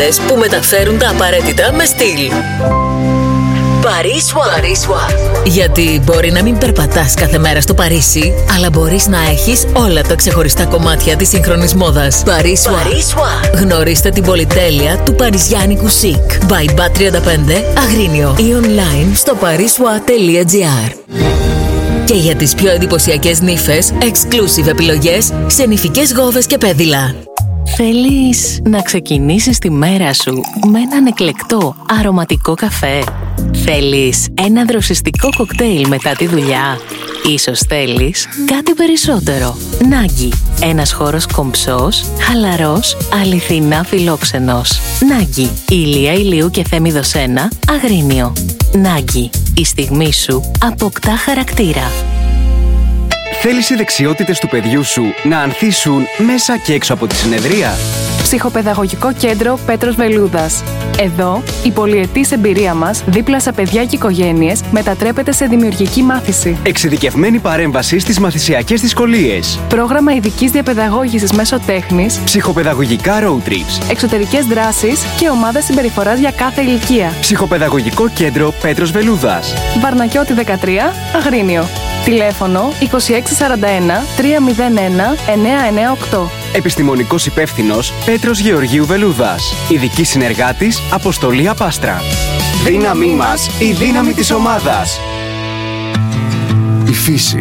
που μεταφέρουν τα απαραίτητα με στυλ. Παρίσουα. Γιατί μπορεί να μην περπατάς κάθε μέρα στο Παρίσι, αλλά μπορείς να έχεις όλα τα ξεχωριστά κομμάτια της σύγχρονης μόδας. Παρίσουα. Γνωρίστε την πολυτέλεια του παριζιάνικου chic. By Bat 35 Αγρίνιο ή online στο pariswa.gr. Και για τις πιο εντυπωσιακές νύφες, exclusive επιλογές σε νυφικές γόβες και πέδιλα. Θέλεις να ξεκινήσεις τη μέρα σου με έναν εκλεκτό, αρωματικό καφέ? Θέλεις ένα δροσιστικό κοκτέιλ μετά τη δουλειά? Ίσως θέλεις κάτι περισσότερο. Νάγκι. Ένας χώρος κομψός, χαλαρός, αληθινά φιλόξενος. Νάγκι. Ηλία Ηλίου και Θέμηδος 1, Αγρίνιο. Νάγκι. Η στιγμή σου αποκτά χαρακτήρα. Θέλεις οι δεξιότητες του παιδιού σου να ανθίσουν μέσα και έξω από τη συνεδρία? Ψυχοπαιδαγωγικό κέντρο Πέτρος Βελούδας. Εδώ, η πολυετής εμπειρία μας δίπλα σε παιδιά και οικογένειες μετατρέπεται σε δημιουργική μάθηση. Εξειδικευμένη παρέμβαση στις μαθησιακές δυσκολίες. Πρόγραμμα ειδικής διαπαιδαγώγησης μέσω τέχνης. Ψυχοπαιδαγωγικά road trips. Εξωτερικές δράσεις και ομάδες συμπεριφοράς για κάθε ηλικία. Ψυχοπαιδαγωγικό κέντρο Πέτρος Βελούδας. Βαρνακιώτη 13, Αγρίνιο. Τηλέφωνο 2641 301 998. Επιστημονικός υπεύθυνος Πέτρος Γεωργίου Βελούδας. Ειδική συνεργάτης Αποστολή Απάστρα. Δύναμή μας, η δύναμη της ομάδας. Η φύση